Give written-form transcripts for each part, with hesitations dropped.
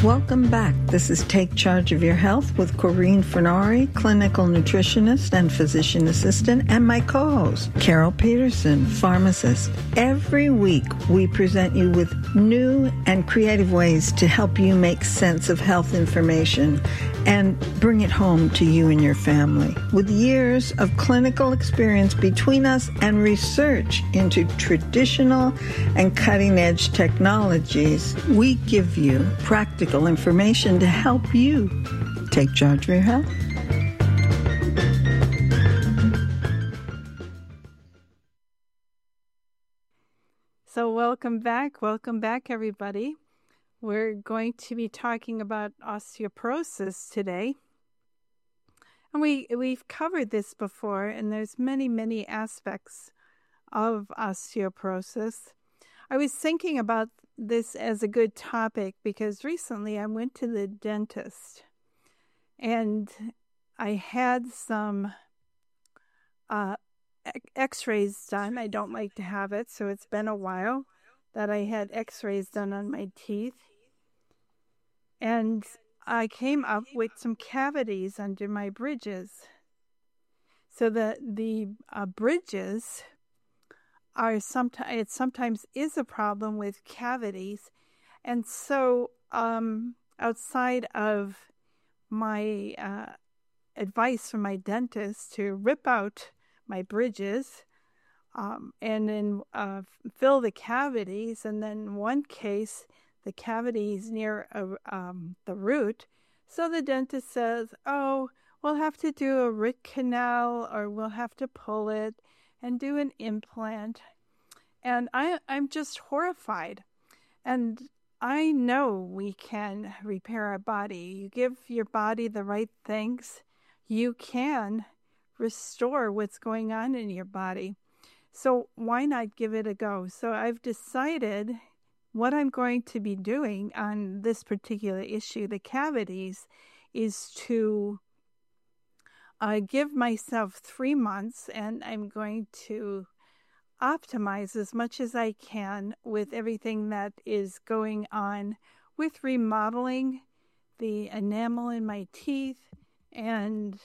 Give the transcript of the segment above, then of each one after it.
Welcome back. This is Take Charge of Your Health with Corinne Fernari, clinical nutritionist and physician assistant, and my co-host, Carol Peterson, pharmacist. Every week, we present you with new and creative ways to help you make sense of health information and bring it home to you and your family. With years of clinical experience between us and research into traditional and cutting-edge technologies, we give you practical information to help you take charge of your health. So welcome back, everybody. We're going to be talking about osteoporosis today. And we've covered this before, and there's many aspects of osteoporosis. I was thinking about this as a good topic because recently I went to the dentist and I had some x-rays done. I don't like to have it, so it's been a while that I had x-rays done on my teeth. And I came up with some cavities under my bridges. So the bridges are sometimes is a problem with cavities. And so outside of my advice from my dentist to rip out my bridges and then fill the cavities, and then in one case the cavities near the root. So the dentist says, oh, we'll have to do a root canal, or we'll have to pull it and do an implant. And I'm just horrified. And I know we can repair our body. You give your body the right things, you can restore what's going on in your body. So why not give it a go? So I've decided what I'm going to be doing on this particular issue, the cavities, is to give myself 3 months, and I'm going to optimize as much as I can with everything that is going on with remodeling the enamel in my teeth, and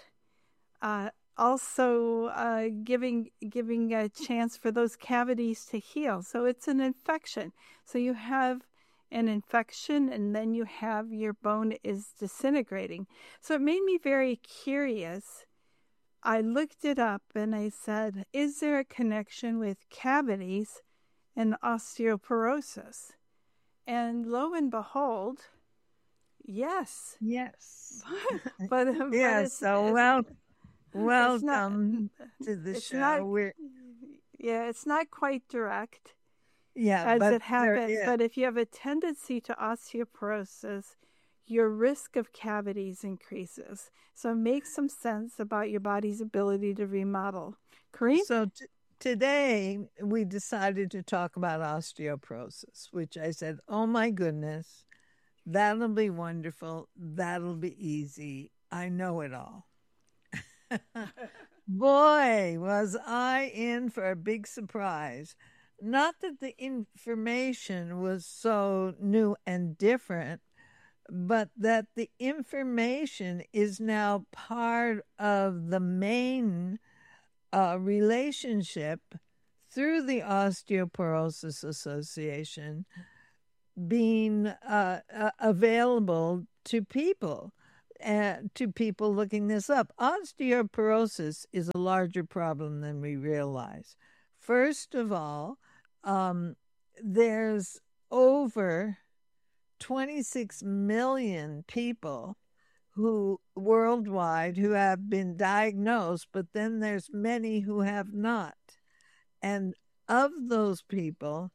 also giving a chance for those cavities to heal. So it's an infection. So you have an infection, and then you have your bone is disintegrating. So it made me very curious. I looked it up and I said, is there a connection with cavities and osteoporosis? And lo and behold, yes. Yes. but welcome to the show. It's not quite direct as it happens, but if you have a tendency to osteoporosis, your risk of cavities increases. So make some sense about your body's ability to remodel. Corinne? So today we decided to talk about osteoporosis, which I said, oh my goodness, that'll be wonderful. That'll be easy. I know it all. Boy, was I in for a big surprise. Not that the information was so new and different, but that the information is now part of the main relationship through the Osteoporosis Association being available to people looking this up. Osteoporosis is a larger problem than we realize. First of all, there's over 26 million people worldwide who have been diagnosed, but then there's many who have not. And of those people,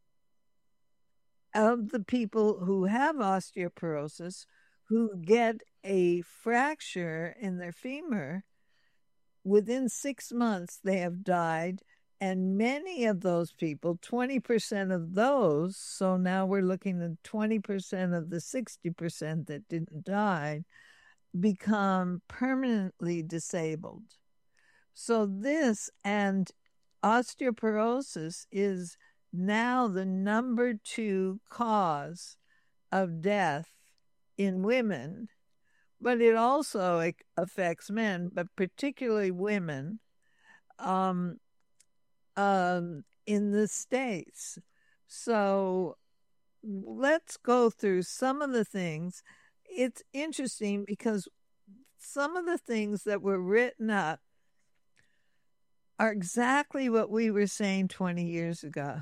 of the people who have osteoporosis, who get a fracture in their femur, within 6 months they have died. And many of those people, 20% of those, so now we're looking at 20% of the 60% that didn't die, become permanently disabled. So this and osteoporosis is now the number 2 cause of death in women, but it also affects men, but particularly women um, in the States. So let's go through some of the things. It's interesting because some of the things that were written up are exactly what we were saying 20 years ago.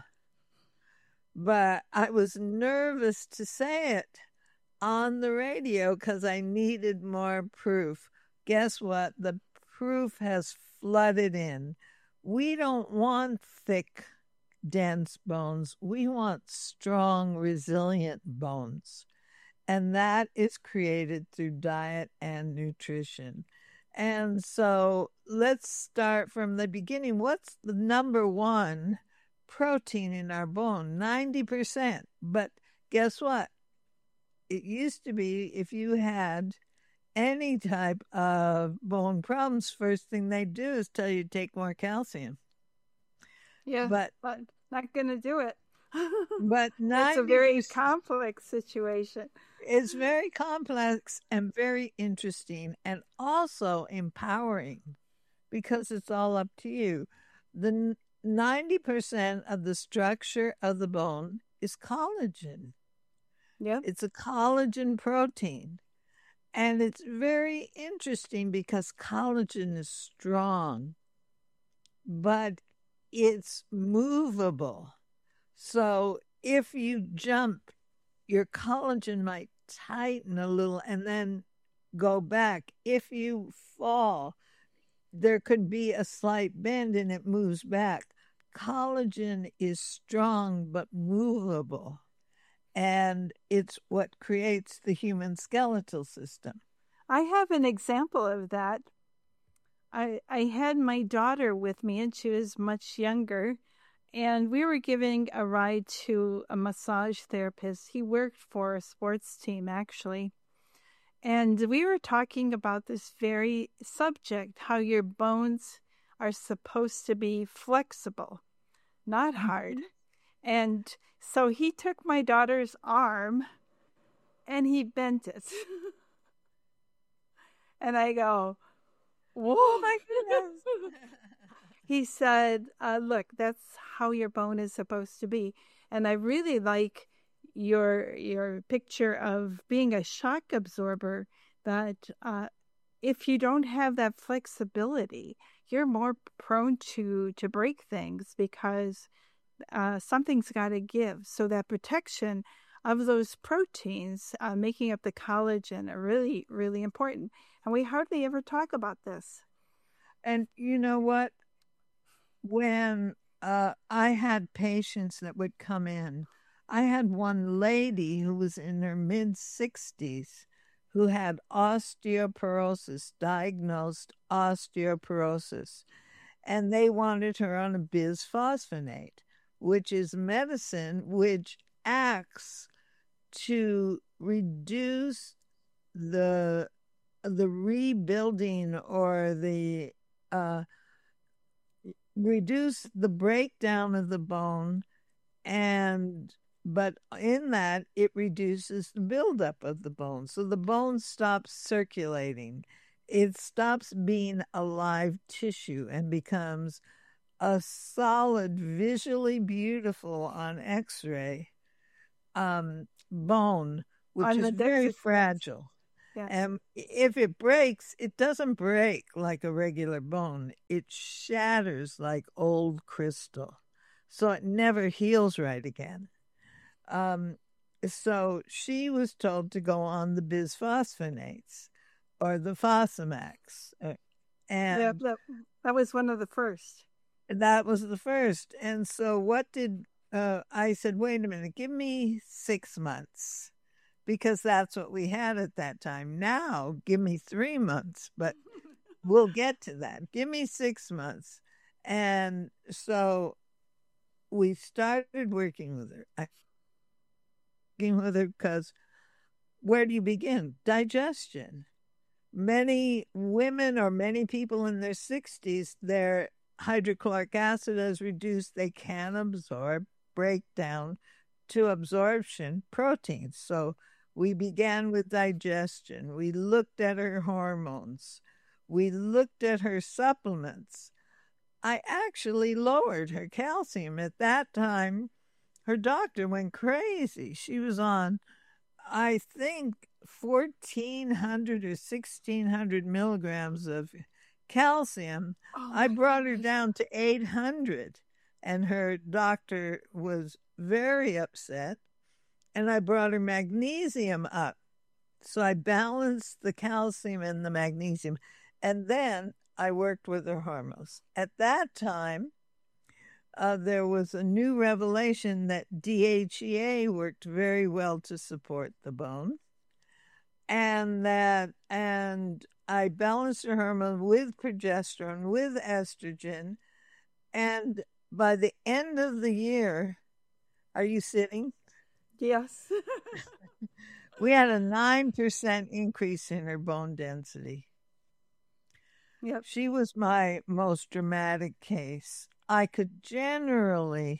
But I was nervous to say it on the radio because I needed more proof. Guess what? The proof has flooded in. We don't want thick, dense bones. We want strong, resilient bones. And that is created through diet and nutrition. And so let's start from the beginning. What's the number one protein in our bone? 90%. But guess what? It used to be if you had any type of bone problems, first thing they do is tell you to take more calcium. Yeah, but not going to do it. But it's a very complex situation. It's very complex and very interesting and also empowering because it's all up to you. The 90% of the structure of the bone is collagen. Yeah. It's a collagen protein. And it's very interesting because collagen is strong, but it's movable. So if you jump, your collagen might tighten a little and then go back. If you fall, there could be a slight bend and it moves back. Collagen is strong but movable. And it's what creates the human skeletal system. I have an example of that. I had my daughter with me, and she was much younger, and we were giving a ride to a massage therapist. He worked for a sports team, actually. And we were talking about this very subject, how your bones are supposed to be flexible, not hard. And so he took my daughter's arm and he bent it. And I go, whoa, oh my goodness. He said, look, that's how your bone is supposed to be. And I really like your picture of being a shock absorber, that if you don't have that flexibility, you're more prone to break things because something's got to give. So that protection of those proteins making up the collagen are really, really important. And we hardly ever talk about this. And you know what? When I had patients that would come in, I had one lady who was in her mid-60s who had osteoporosis, diagnosed osteoporosis, and they wanted her on a bisphosphonate, which is medicine which acts to reduce the rebuilding or the reduce the breakdown of the bone, but in that it reduces the buildup of the bone. So the bone stops circulating. It stops being a live tissue and becomes a solid, visually beautiful on X-ray bone, which is very fragile. Yes. And if it breaks, it doesn't break like a regular bone. It shatters like old crystal. So it never heals right again. So she was told to go on the bisphosphonates or the Fosamax. And that was one of the first. That was the first. And so what did I said, wait a minute, give me 6 months. Because that's what we had at that time. Now, give me 3 months, but we'll get to that. Give me 6 months. And so we started working with her. Because where do you begin? Digestion. Many women or many people in their 60s, their hydrochloric acid is reduced. They can absorb, break down to absorption proteins. So We began with digestion. We looked at her hormones. We looked at her supplements. I actually lowered her calcium. At that time, her doctor went crazy. She was on, I think, 1,400 or 1,600 milligrams of calcium. I brought her down to 800, and her doctor was very upset. And I brought her magnesium up. So I balanced the calcium and the magnesium. And then I worked with her hormones. At that time, there was a new revelation that DHEA worked very well to support the bone. And I balanced her hormone with progesterone, with estrogen. And by the end of the year, are you sitting? Yes. We had a 9% increase in her bone density. Yep. She was my most dramatic case. I could generally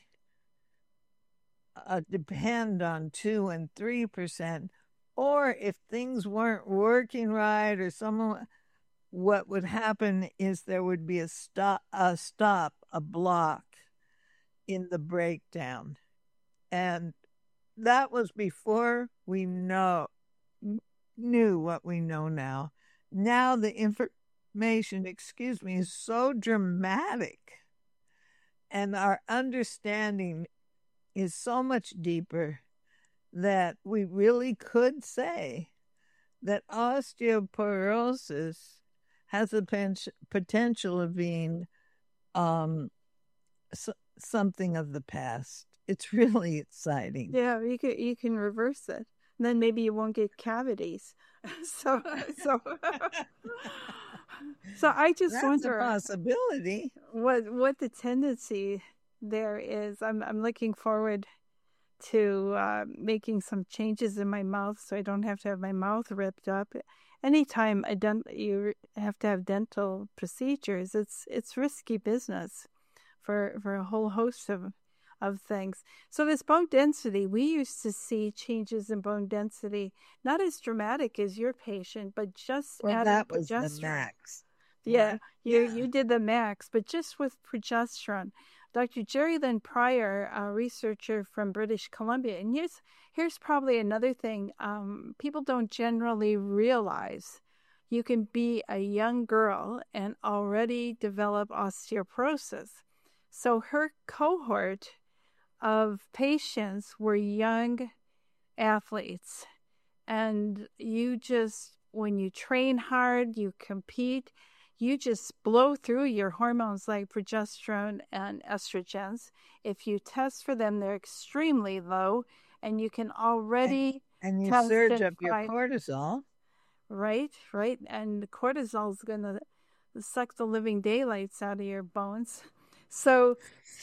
depend on 2 and 3%, or if things weren't working right or someone, what would happen is there would be a block in the breakdown. And that was before we knew what we know now. Now the information, is so dramatic, and our understanding is so much deeper that we really could say that osteoporosis has a potential of being something of the past. It's really exciting. Yeah, you can reverse it. And then maybe you won't get cavities. So I just That's wonder a possibility. what the tendency there is. I'm looking forward to making some changes in my mouth so I don't have to have my mouth ripped up. Anytime you have to have dental procedures, it's risky business for a whole host of things. So this bone density, we used to see changes in bone density, not as dramatic as your patient, but just adding that was progesterone. The max. Yeah, you did the max, but just with progesterone. Dr. Jerry Lynn Pryor, a researcher from British Columbia, and here's probably another thing people don't generally realize. You can be a young girl and already develop osteoporosis. So her cohort of patients were young athletes, and when you train hard, you compete, you just blow through your hormones like progesterone and estrogens. If you test for them, they're extremely low, and you can already and you surge up your cortisol. Right. And cortisol is going to suck the living daylights out of your bones. So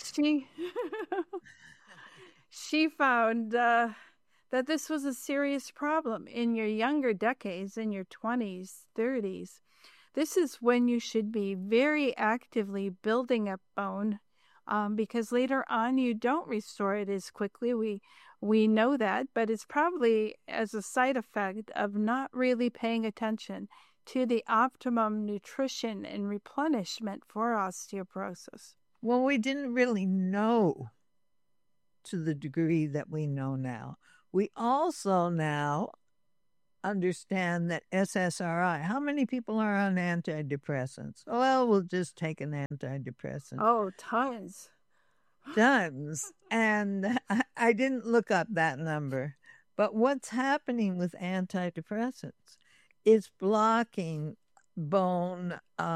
she found that this was a serious problem in your younger decades, in your 20s, 30s. This is when you should be very actively building up bone because later on you don't restore it as quickly. We know that, but it's probably as a side effect of not really paying attention to the optimum nutrition and replenishment for osteoporosis. Well, we didn't really know to the degree that we know now. We also now understand that SSRI, how many people are on antidepressants? Well, we'll just take an antidepressant. Oh, tons. Tons. And I didn't look up that number. But what's happening with antidepressants is blocking bone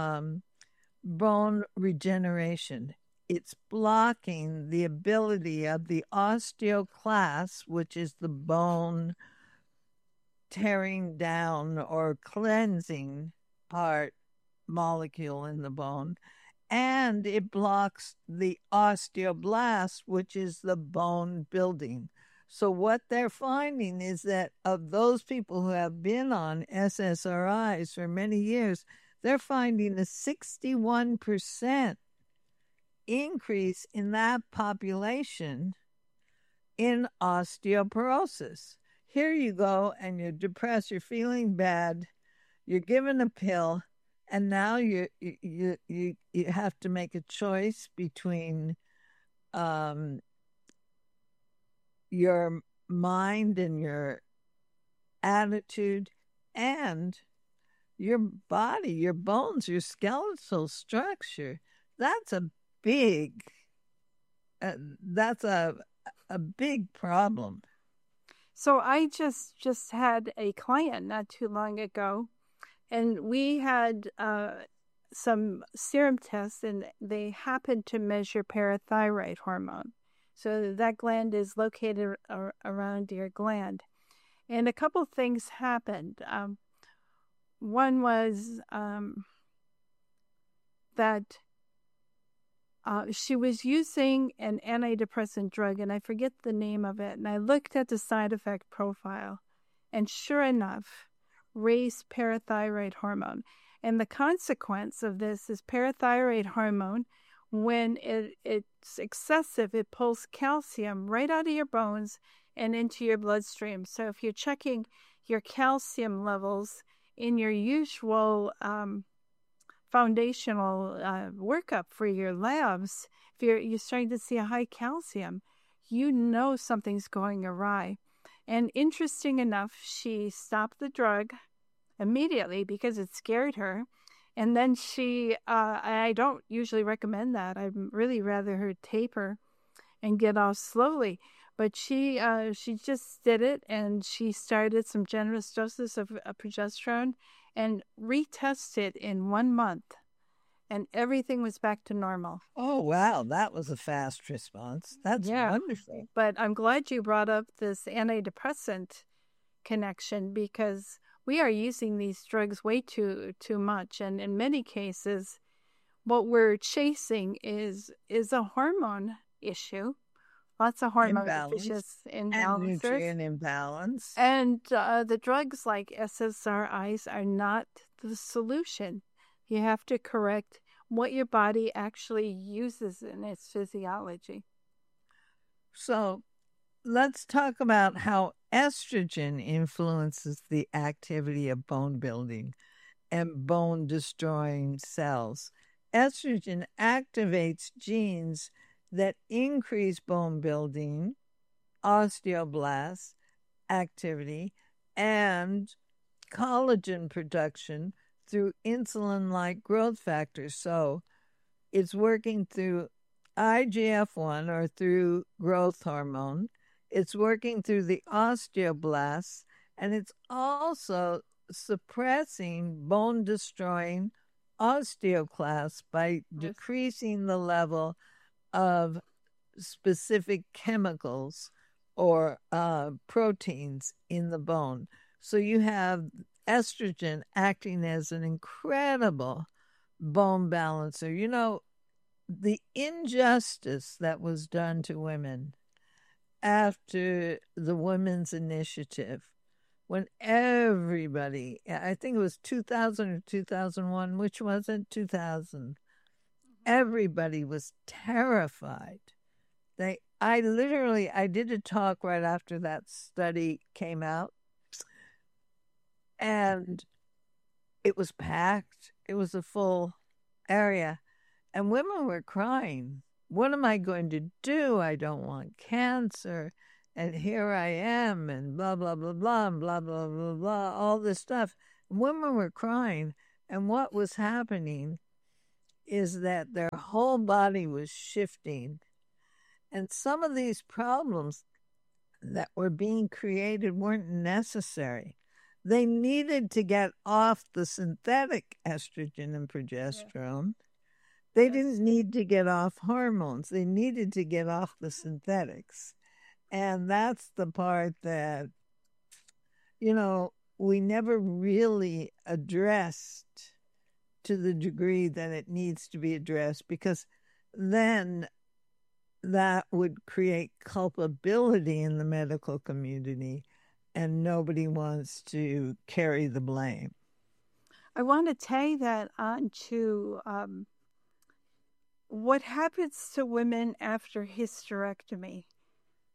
regeneration. It's blocking the ability of the osteoclast, which is the bone tearing down or cleansing part molecule in the bone, and it blocks the osteoblast, which is the bone building. So what they're finding is that of those people who have been on SSRIs for many years, they're finding a 61% increase in that population in osteoporosis. here you go, and you're depressed, you're feeling bad, you're given a pill, and now you have to make a choice between your mind and your attitude and your body, your bones, your skeletal structure. That's a big that's a big problem. So I just had a client not too long ago, and we had some serum tests, and they happened to measure parathyroid hormone. So that gland is located around your gland. And a couple things happened. One was that she was using an antidepressant drug, and I forget the name of it. And I looked at the side effect profile, and sure enough, raised parathyroid hormone. And the consequence of this is parathyroid hormone, when it's excessive, it pulls calcium right out of your bones and into your bloodstream. So if you're checking your calcium levels in your usual foundational workup for your labs, if you're starting to see a high calcium, you know something's going awry. And interesting enough, she stopped the drug immediately because it scared her. And then I don't usually recommend that. I'd really rather her taper and get off slowly. But she just did it, and she started some generous doses of progesterone and retested in 1 month, and everything was back to normal. Oh, wow. That was a fast response. That's wonderful. But I'm glad you brought up this antidepressant connection, because we are using these drugs way too much. And in many cases, what we're chasing is a hormone issue. Lots of hormone imbalances. And nutrient imbalance. And the drugs like SSRIs are not the solution. You have to correct what your body actually uses in its physiology. So let's talk about how estrogen influences the activity of bone building and bone destroying cells. Estrogen activates genes that increase bone building, osteoblast activity, and collagen production through insulin-like growth factors. So it's working through IGF-1 or through growth hormone. It's working through the osteoblasts, and it's also suppressing bone-destroying osteoclasts by decreasing the level of specific chemicals or proteins in the bone. So you have estrogen acting as an incredible bone balancer. You know, the injustice that was done to women after the Women's Initiative, when everybody, I think it was 2000 or 2001, which wasn't 2000, everybody was terrified. I did a talk right after that study came out, and it was packed. It was a full area, and women were crying. What am I going to do? I don't want cancer, and here I am, and blah, blah, blah, blah, and blah, blah, blah, blah, all this stuff. Women were crying, and what was happening is that their whole body was shifting. And some of these problems that were being created weren't necessary. They needed to get off the synthetic estrogen and progesterone. They didn't need to get off hormones. They needed to get off the synthetics. And that's the part that, you know, we never really addressed to the degree that it needs to be addressed, because then that would create culpability in the medical community, and nobody wants to carry the blame. I want to tie that on to what happens to women after hysterectomy.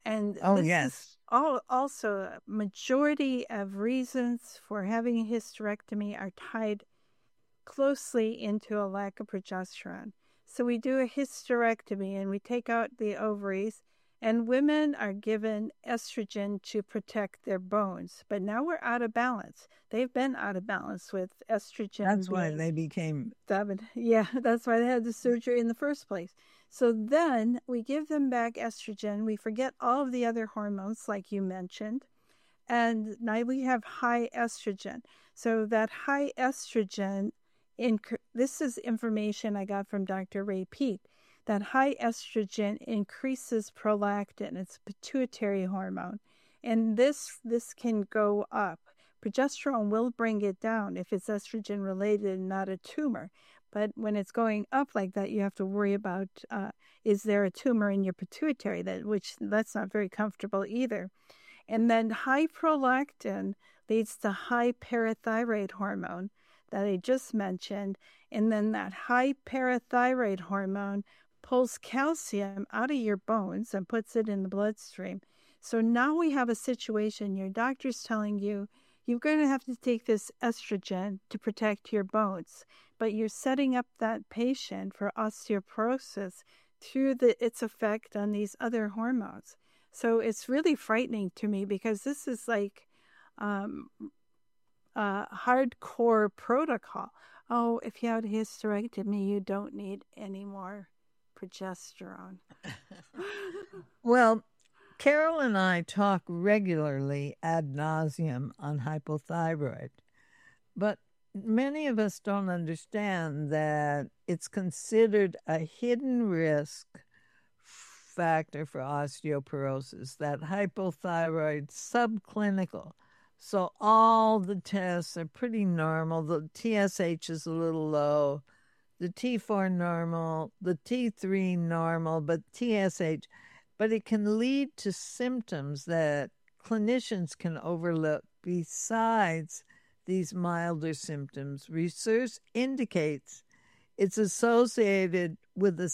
And Oh, this yes. is also a majority of reasons for having a hysterectomy are tied closely into a lack of progesterone. So we do a hysterectomy and we take out the ovaries, and women are given estrogen to protect their bones. But now we're out of balance. They've been out of balance with estrogen. That's why they became. Yeah, that's why they had the surgery in the first place. So then we give them back estrogen. We forget all of the other hormones, like you mentioned. And now we have high estrogen. So that high estrogen, this is information I got from Dr. Ray Peat, that high estrogen increases prolactin. It's a pituitary hormone. And this can go up. Progesterone will bring it down if it's estrogen related and not a tumor. But when it's going up like that, you have to worry about is there a tumor in your pituitary, that's not very comfortable either. And then high prolactin leads to high parathyroid hormone that I just mentioned. And then that high parathyroid hormone pulls calcium out of your bones and puts it in the bloodstream. So now we have a situation, your doctor's telling you, you're going to have to take this estrogen to protect your bones, but you're setting up that patient for osteoporosis through its effect on these other hormones. So it's really frightening to me because this is like hardcore protocol. Oh, if you had a hysterectomy, you don't need any more progesterone. Well, Carol and I talk regularly ad nauseum on hypothyroid, but many of us don't understand that it's considered a hidden risk factor for osteoporosis, that hypothyroid subclinical. So all the tests are pretty normal. The TSH is a little low, the T4 normal, the T3 normal, but TSH. But it can lead to symptoms that clinicians can overlook besides these milder symptoms. Research indicates it's associated with a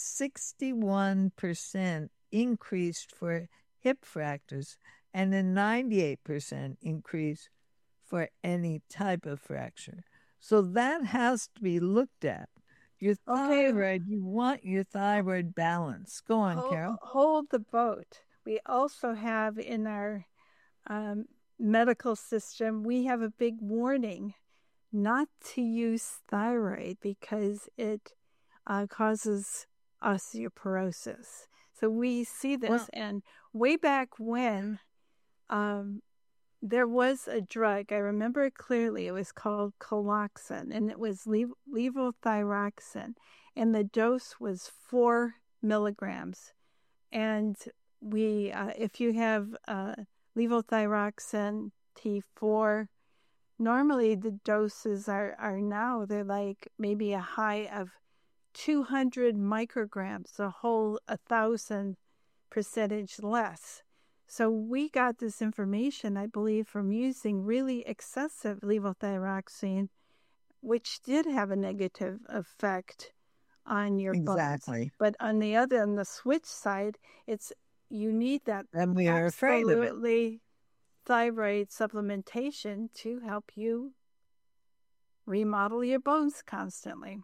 61% increase for hip fractures and a 98% increase for any type of fracture. So that has to be looked at. Your thyroid, you want your thyroid balance. Go on, Carol. Hold the boat. We also have in our medical system, we have a big warning not to use thyroid because it causes osteoporosis. So we see this, and way back when there was a drug, I remember it clearly, it was called Coloxin, and it was levothyroxine, and the dose was 4 milligrams. And if you have levothyroxine T4, normally the doses are now, they're like maybe a high of 200 micrograms, a whole 1,000% less. So we got this information, I believe, from using really excessive levothyroxine, which did have a negative effect on your bones. Exactly. But on the switch side, you need that and we are afraid of it. Thyroid supplementation to help you remodel your bones constantly.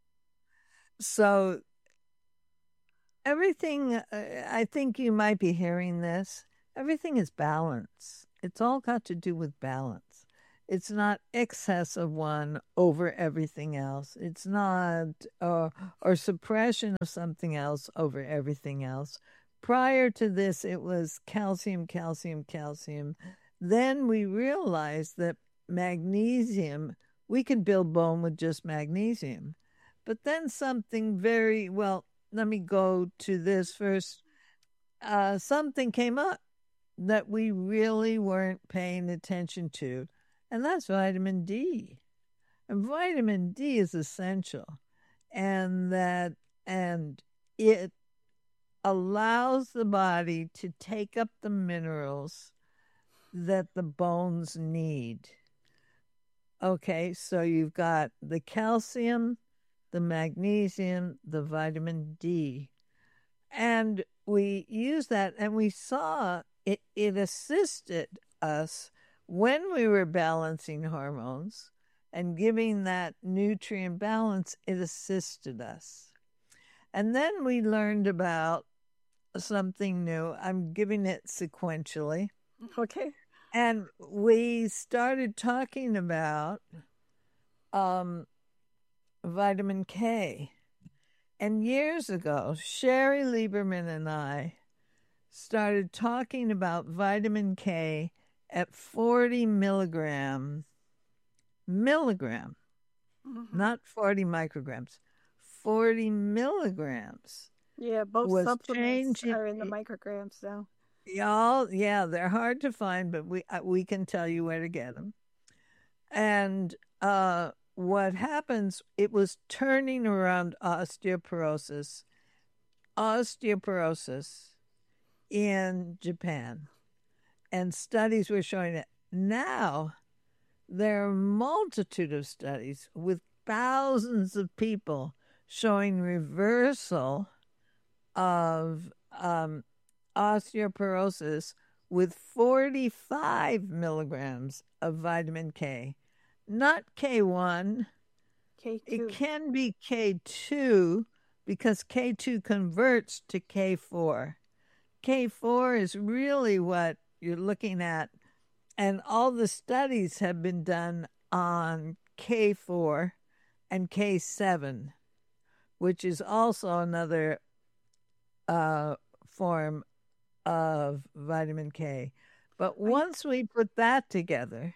So everything, I think you might be hearing this, everything is balance. It's all got to do with balance. It's not excess of one over everything else. It's not or suppression of something else over everything else. Prior to this, it was calcium, calcium, calcium. Then we realized that magnesium, we can build bone with just magnesium. But then something let me go to this first. Something came up that we really weren't paying attention to, and that's vitamin D. And vitamin D is essential, and it allows the body to take up the minerals that the bones need. Okay, so you've got the calcium, the magnesium, the vitamin D. And we used that, and we saw it assisted us when we were balancing hormones and giving that nutrient balance. It assisted us. And then we learned about something new. I'm giving it sequentially. Okay. And we started talking about vitamin K. And years ago, Sherry Lieberman and I started talking about vitamin K at 40 milligram, not 40 micrograms, 40 milligrams. Yeah, both was supplements changing. are in the micrograms now. Yeah, they're hard to find, but we can tell you where to get them. And what happens, it was turning around osteoporosis in Japan. And studies were showing it. Now, there are a multitude of studies with thousands of people showing reversal of osteoporosis with 45 milligrams of vitamin K. Not K1. K2. It can be K2 because K2 converts to K4. K4 is really what you're looking at. And all the studies have been done on K4 and K7, which is also another form of vitamin K. But once we put that together,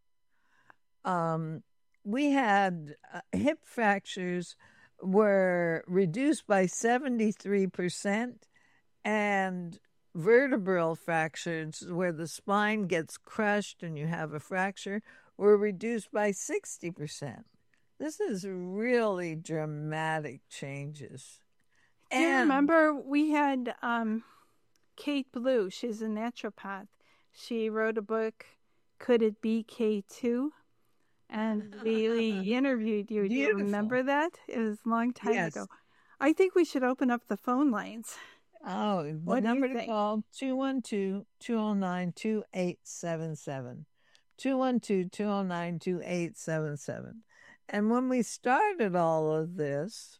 we had hip fractures were reduced by 73%, and vertebral fractures, where the spine gets crushed and you have a fracture, were reduced by 60%. This is really dramatic changes. Do you remember we had Kate Blue? She's a naturopath. She wrote a book, Could It Be K2? And we interviewed you. Do you remember that? It was a long time ago. I think we should open up the phone lines. Oh, the number to call, 212-209-2877. 212-209-2877. And when we started all of this,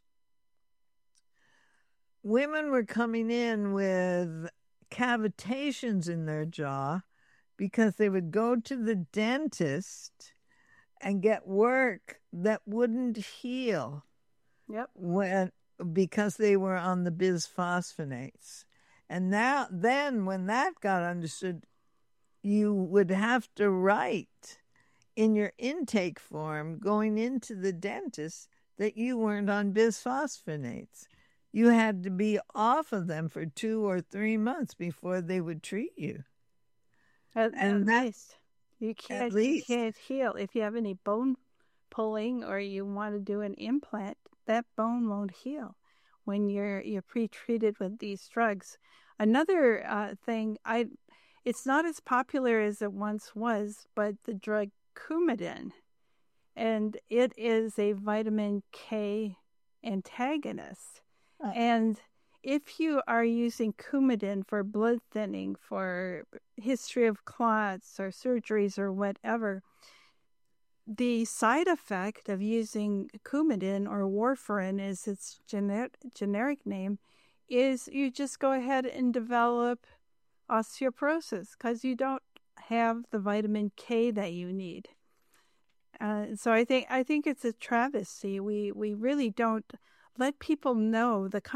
women were coming in with cavitations in their jaw because they would go to the dentist and get work that wouldn't heal. Yep. Because they were on the bisphosphonates. And then when that got understood, you would have to write in your intake form going into the dentist that you weren't on bisphosphonates. You had to be off of them for 2 or 3 months before they would treat you. At least. You can't heal. If you have any bone pulling or you want to do an implant, that bone won't heal when you're pre-treated with these drugs. Another thing, it's not as popular as it once was, but the drug Coumadin, and it is a vitamin K antagonist. And if you are using Coumadin for blood thinning, for history of clots or surgeries or whatever, the side effect of using Coumadin, or warfarin is its generic name, is you just go ahead and develop osteoporosis because you don't have the vitamin K that you need. So I think it's a travesty. We really don't let people know the